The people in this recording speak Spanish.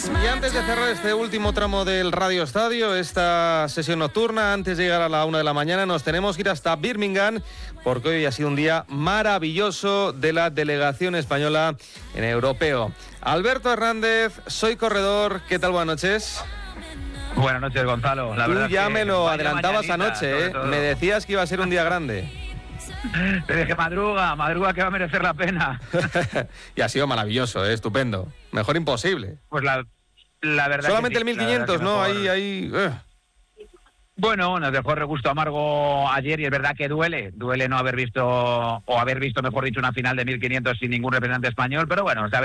Y antes de cerrar este último tramo del Radio Estadio, esta sesión nocturna, antes de llegar a la 1 de la mañana, nos tenemos que ir hasta Birmingham, porque hoy ha sido un día maravilloso de la delegación española en Europeo. Alberto Hernández, soy corredor, ¿qué tal? Buenas noches. Buenas noches, Gonzalo. La verdad Tú ya me lo adelantabas mañanita, anoche, ¿eh? Me decías que iba a ser un día grande. Te dije, madruga que va a merecer la pena. Y ha sido maravilloso, ¿eh? Estupendo. Mejor imposible. Pues la verdad. Solamente que sí, el 1500, ¿no? Mejor... Ahí. Bueno, nos dejó regusto amargo ayer y es verdad que duele no haber visto, o haber visto, mejor dicho, una final de 1500 sin ningún representante español, pero bueno,